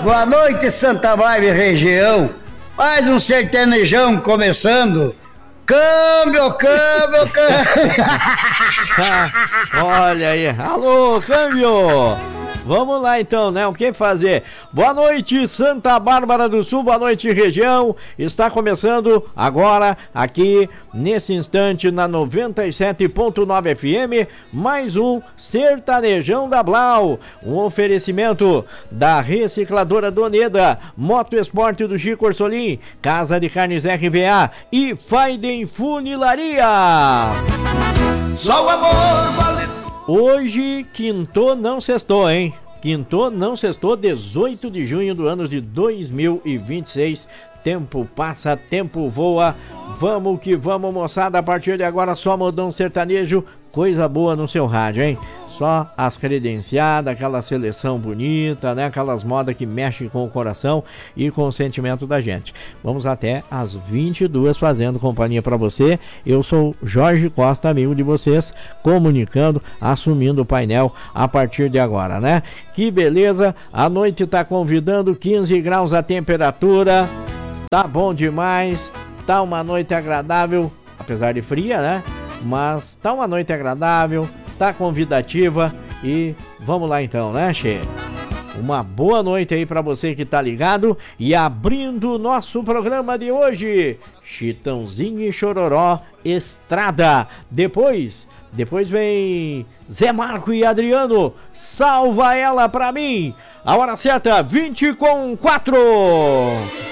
Boa noite, Santa Bárbara região. Mais um sertanejão começando. Câmbio. Olha aí. Alô, câmbio. Vamos lá então, né? O que fazer? Boa noite, Santa Bárbara do Sul, boa noite, região. Está começando agora, aqui, nesse instante, na 97.9 FM, mais um Sertanejão da Blau. Um oferecimento da Recicladora Doneda, Moto Esporte do Chico Orsolim, Casa de Carnes RVA e Faiden Funilaria. Só o amor vale. Hoje, quintou, não sextou, hein? Quintou, não sextou, 18 de junho do ano de 2026. Tempo passa, tempo voa. Vamos que vamos, moçada. A partir de agora, só modão sertanejo. Coisa boa no seu rádio, hein? Só as credenciadas, aquela seleção bonita, né? Aquelas modas que mexem com o coração e com o sentimento da gente. Vamos até às 22 fazendo companhia para você. Eu sou Jorge Costa, amigo de vocês, comunicando, assumindo o painel a partir de agora, né? Que beleza! A noite tá convidando, 15 graus a temperatura. Tá bom demais. Tá uma noite agradável, apesar de fria, né? Mas tá uma noite agradável. Tá convidativa e vamos lá então, né, Che? Uma boa noite aí pra você que tá ligado e abrindo o nosso programa de hoje, Chitãozinho e Chororó, Estrada. Depois vem Zé Marco e Adriano, Salva Ela Pra Mim. A hora certa, 20:04.